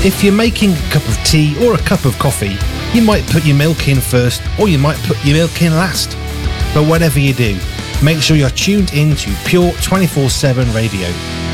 If you're making a cup of tea or a cup of coffee, you might put your milk in first, or you might put your milk in last. But whatever you do, make sure you're tuned in to Pure 24/7 Radio.